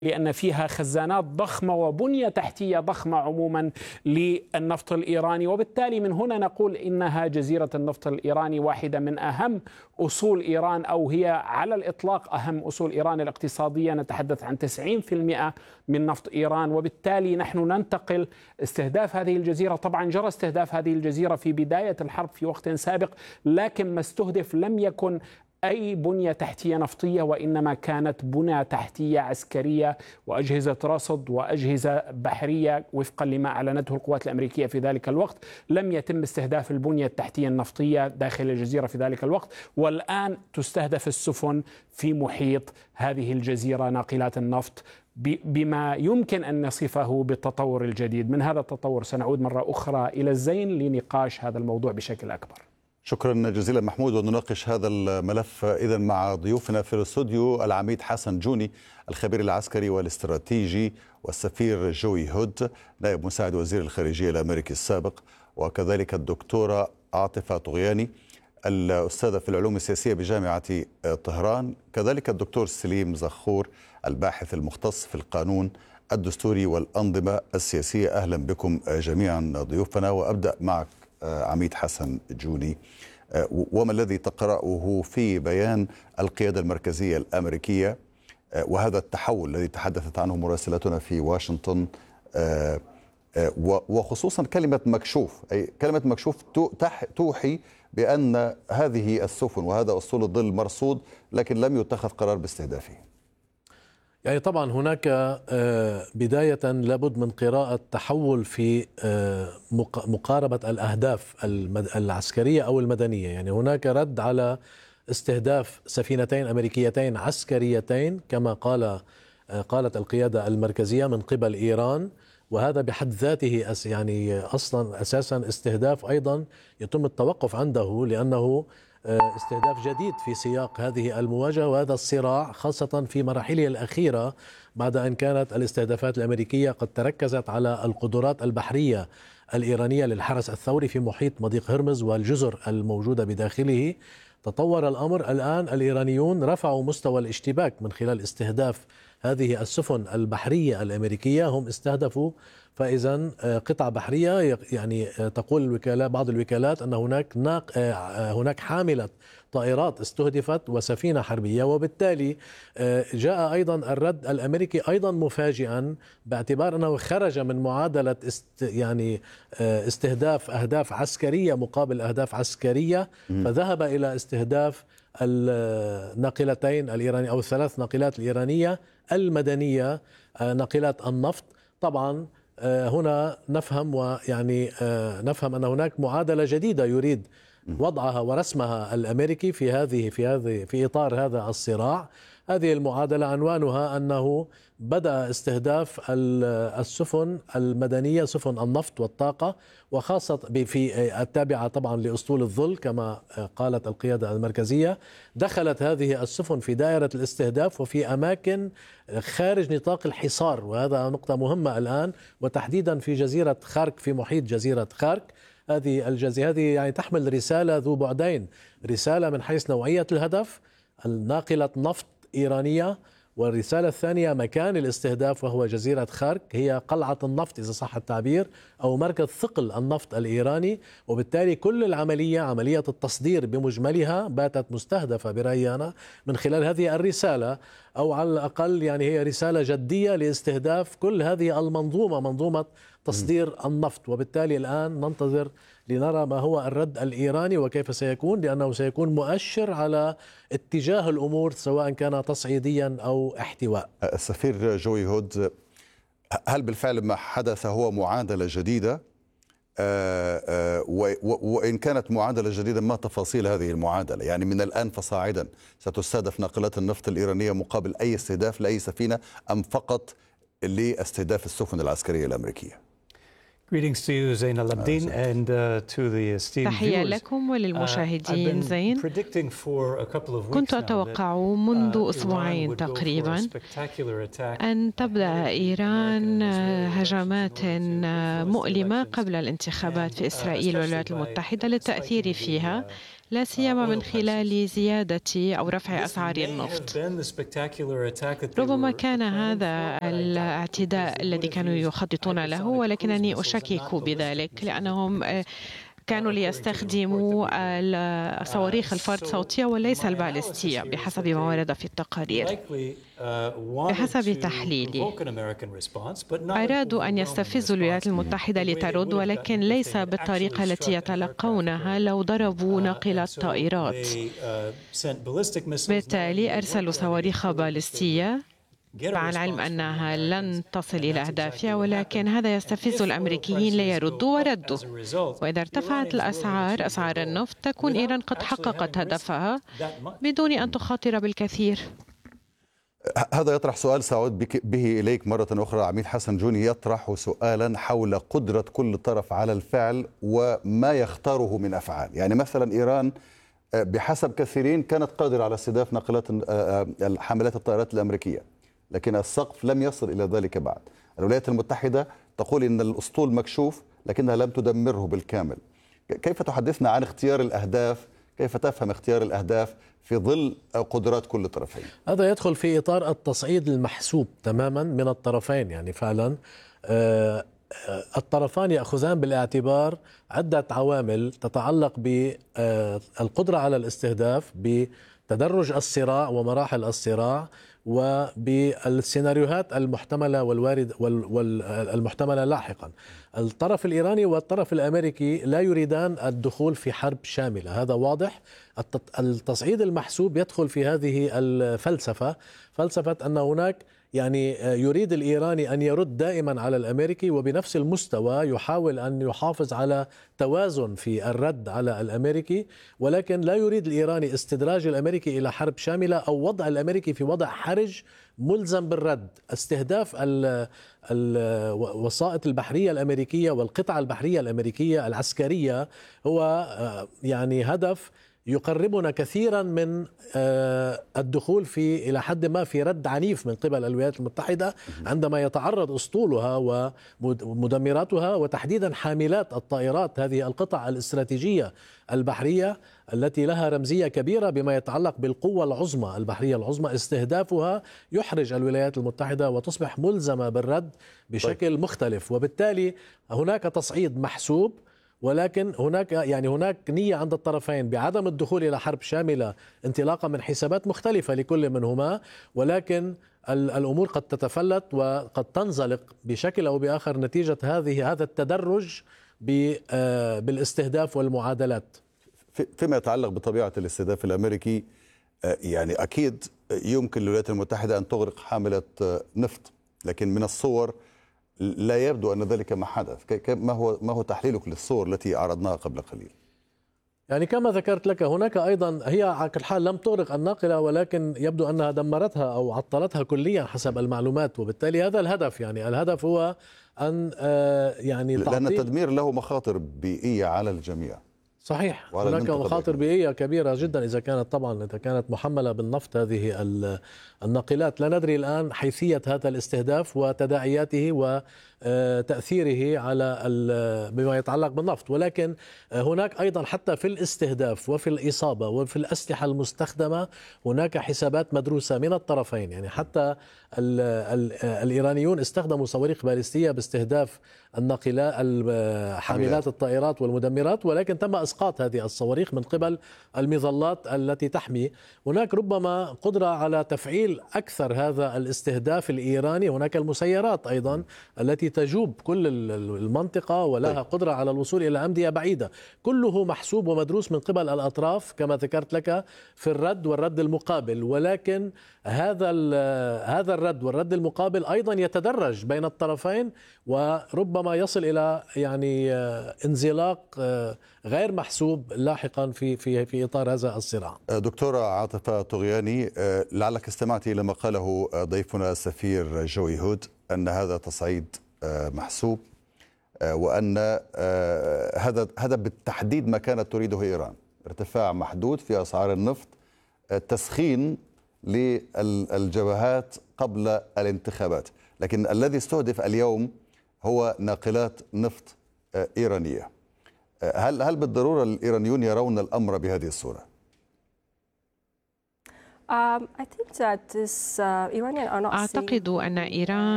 لأن فيها خزانات ضخمة وبنية تحتية ضخمة عموما للنفط الإيراني، وبالتالي من هنا نقول إنها جزيرة النفط الإيراني واحدة من أهم أصول إيران، أو هي على الإطلاق أهم أصول إيران الاقتصادية. نتحدث عن 90% من نفط إيران، وبالتالي نحن ننتقل استهداف هذه الجزيرة. طبعا جرى استهداف هذه الجزيرة في بداية الحرب في وقت سابق، لكن ما استهدف لم يكن أي بنية تحتية نفطية، وإنما كانت بنى تحتية عسكرية وأجهزة رصد وأجهزة بحرية وفقا لما أعلنته القوات الأمريكية في ذلك الوقت. لم يتم استهداف البنية التحتية النفطية داخل الجزيرة في ذلك الوقت، والآن تستهدف السفن في محيط هذه الجزيرة ناقلات النفط بما يمكن أن نصفه بالتطور الجديد. من هذا التطور سنعود مرة أخرى إلى الزين لنقاش هذا الموضوع بشكل أكبر. شكرا جزيلا محمود. ونناقش هذا الملف إذا مع ضيوفنا في الاستوديو العميد حسن جوني الخبير العسكري والاستراتيجي، والسفير جوي هود نائب مساعد وزير الخارجية الأمريكي السابق، وكذلك الدكتورة عاطفة طغياني الأستاذة في العلوم السياسية بجامعة طهران، كذلك الدكتور سليم زخور الباحث المختص في القانون الدستوري والأنظمة السياسية. أهلا بكم جميعا ضيوفنا. وأبدأ معك عميد حسن جوني، وما الذي تقرأه في بيان القيادة المركزية الأمريكية وهذا التحول الذي تحدثت عنه مراسلتنا في واشنطن، وخصوصا كلمة مكشوف؟ أي كلمة مكشوف توحي بأن هذه السفن وهذا أسطول الظل مرصود، لكن لم يتخذ قرار باستهدافه. يعني طبعا هناك بداية لابد من قراءة تحول في مقاربة الأهداف العسكرية أو المدنية. يعني هناك رد على استهداف سفينتين أمريكيتين عسكريتين كما قالت القيادة المركزية من قبل إيران، وهذا بحد ذاته يعني أصلا أساسا استهداف أيضا يتم التوقف عنده، لأنه استهداف جديد في سياق هذه المواجهة وهذا الصراع، خاصة في مراحله الأخيرة بعد أن كانت الاستهدافات الأمريكية قد تركزت على القدرات البحرية الإيرانية للحرس الثوري في محيط مضيق هرمز والجزر الموجودة بداخله. تطور الأمر الآن، الإيرانيون رفعوا مستوى الاشتباك من خلال استهداف هذه السفن البحرية الأمريكية. هم استهدفوا فإذا قطعة بحرية، يعني تقول بعض الوكالات أن هناك حاملة طائرات استهدفت وسفينة حربية، وبالتالي جاء أيضا الرد الأمريكي أيضا مفاجئا باعتبار أنه خرج من معادلة يعني استهداف أهداف عسكرية مقابل أهداف عسكرية، فذهب إلى استهداف الناقلتين الإيرانية أو الثلاث ناقلات الإيرانية المدنية ناقلات النفط. طبعا هنا نفهم نفهم أن هناك معادلة جديدة يريد وضعها ورسمها الأمريكي في إطار هذا الصراع. هذه المعادلة عنوانها أنه بدأ استهداف السفن المدنية، سفن النفط والطاقة، وخاصة في التابعة طبعا لأسطول الظل كما قالت القيادة المركزية. دخلت هذه السفن في دائرة الاستهداف وفي أماكن خارج نطاق الحصار، وهذا نقطة مهمة الآن، وتحديدا في جزيرة خارك، في محيط جزيرة خارك. هذه الجزيرة يعني تحمل رسالة ذو بعدين، رسالة من حيث نوعية الهدف، الناقلة نفط إيرانية، والرسالة الثانية مكان الاستهداف وهو جزيرة خارك، هي قلعة النفط إذا صح التعبير أو مركز ثقل النفط الإيراني. وبالتالي كل العملية، عملية التصدير بمجملها، باتت مستهدفة برأيي أنا من خلال هذه الرسالة، أو على الأقل يعني هي رسالة جدية لاستهداف كل هذه المنظومة، منظومة تصدير النفط. وبالتالي الآن ننتظر لنرى ما هو الرد الإيراني وكيف سيكون، لأنه سيكون مؤشر على اتجاه الأمور سواء كان تصعيديا أو احتواء. السفير جوي هود، هل بالفعل ما حدث هو معادلة جديدة؟ وإن كانت معادلة جديدة، ما تفاصيل هذه المعادلة؟ يعني من الآن فصاعدا ستستهدف ناقلات النفط الإيرانية مقابل أي استهداف لأي سفينة، أم فقط لاستهداف السفن العسكرية الأمريكية؟ تحية لكم وللمشاهدين. زين، كنت أتوقع منذ أسبوعين تقريبا أن تبدأ إيران هجمات مؤلمة قبل الانتخابات في إسرائيل والولايات المتحدة للتأثير فيها، لا سيما من خلال زيادة أو رفع أسعار النفط. ربما كان هذا الاعتداء الذي كانوا يخططون له، ولكنني أشكك بذلك، لأنهم كانوا ليستخدموا صواريخ الفرد صوتية وليس البالستية بحسب ما ورد في التقارير. بحسب تحليلي أرادوا أن يستفزوا الولايات المتحدة لترد، ولكن ليس بالطريقة التي يتلقونها لو ضربوا ناقلات طائرات. بالتالي أرسلوا صواريخ بالستية مع العلم أنها لن تصل إلى أهدافها، ولكن هذا يستفز الأمريكيين ليردوا وردوا. وإذا ارتفعت أسعار النفط تكون إيران قد حققت هدفها بدون أن تخاطر بالكثير. هذا يطرح سؤال سأعود به إليك مرة أخرى. عميد حسن جوني يطرح سؤالا حول قدرة كل طرف على الفعل وما يختاره من أفعال. يعني مثلا إيران بحسب كثيرين كانت قادرة على استهداف ناقلات حاملات الطائرات الأمريكية، لكن السقف لم يصل إلى ذلك بعد. الولايات المتحدة تقول إن الأسطول مكشوف لكنها لم تدمره بالكامل. كيف تحدثنا عن اختيار الأهداف؟ كيف تفهم اختيار الأهداف في ظل قدرات كل طرفين؟ هذا يدخل في إطار التصعيد المحسوب تماما من الطرفين. يعني فعلا الطرفان يأخذان بالاعتبار عدة عوامل تتعلق بالقدرة على الاستهداف، بتدرج الصراع ومراحل الصراع، وبالسيناريوهات المحتملة والمحتملة لاحقا. الطرف الإيراني والطرف الأمريكي لا يريدان الدخول في حرب شاملة، هذا واضح. التصعيد المحسوب يدخل في هذه الفلسفة، فلسفة أن هناك يعني يريد الإيراني أن يرد دائما على الأمريكي، وبنفس المستوى يحاول أن يحافظ على توازن في الرد على الأمريكي، ولكن لا يريد الإيراني استدراج الأمريكي إلى حرب شاملة أو وضع الأمريكي في وضع حرج ملزم بالرد. استهداف الوسائط البحرية الأمريكية والقطع البحرية الأمريكية العسكرية هو يعني هدف يقربنا كثيرا من الدخول في إلى حد ما في رد عنيف من قبل الولايات المتحدة عندما يتعرض أسطولها ومدمراتها وتحديدا حاملات الطائرات، هذه القطع الاستراتيجية البحرية التي لها رمزية كبيرة بما يتعلق بالقوة العظمى البحرية العظمى. استهدافها يحرج الولايات المتحدة وتصبح ملزمة بالرد بشكل مختلف، وبالتالي هناك تصعيد محسوب، ولكن هناك نية عند الطرفين بعدم الدخول إلى حرب شاملة انطلاقا من حسابات مختلفة لكل منهما، ولكن الأمور قد تتفلت وقد تنزلق بشكل أو بآخر نتيجة هذا التدرج بالاستهداف والمعادلات. فيما يتعلق بطبيعة الاستهداف الأمريكي، يعني أكيد يمكن للولايات المتحدة أن تغرق حاملة نفط، لكن من الصور لا يبدو أن ذلك ما حدث. ما هو تحليلك للصور التي عرضناها قبل قليل؟ يعني كما ذكرت لك هناك أيضا هي على كل حال لم تغرق الناقلة، ولكن يبدو أنها دمرتها أو عطلتها كليا حسب المعلومات، وبالتالي هذا الهدف. يعني الهدف هو أن يعني لأن التدمير له مخاطر بيئية على الجميع. صحيح، هناك مخاطر بيئية كبيرة جدا إذا كانت محملة بالنفط هذه الناقلات. لا ندري الآن حيثية هذا الاستهداف وتداعياته وتأثيره على بما يتعلق بالنفط، ولكن هناك أيضا حتى في الاستهداف وفي الإصابة وفي الأسلحة المستخدمة هناك حسابات مدروسة من الطرفين. يعني حتى الإيرانيون استخدموا صواريخ باليستية باستهداف الناقلات حاملات الطائرات والمدمرات، ولكن تم إسقاط هذه الصواريخ من قبل المظلات التي تحمي. هناك ربما قدرة على تفعيل أكثر هذا الاستهداف الإيراني. هناك المسيرات أيضا التي تجوب كل المنطقة ولها قدرة على الوصول إلى أمدية بعيدة. كله محسوب ومدروس من قبل الأطراف كما ذكرت لك في الرد والرد المقابل، ولكن هذا الرد والرد المقابل أيضا يتدرج بين الطرفين وربما يصل إلى يعني انزلاق غير محسوب لاحقا في إطار هذا الصراع. دكتورة عاطفة طغياني، لعلك استمعت إلى ما قاله ضيفنا السفير جوي هود أن هذا تصعيد محسوب، وأن هذا بالتحديد ما كانت تريده إيران، ارتفاع محدود في أسعار النفط، تسخين للجبهات قبل الانتخابات. لكن الذي استهدف اليوم هو ناقلات نفط إيرانية. هل بالضرورة الإيرانيون يرون الأمر بهذه الصورة؟ أعتقد أن إيران